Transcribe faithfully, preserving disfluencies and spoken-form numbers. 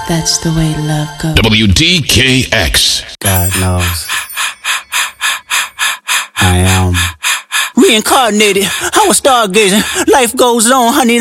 That's the way love goes. W D K X. God knows. I am reincarnated. I was stargazing. Life goes on, honey.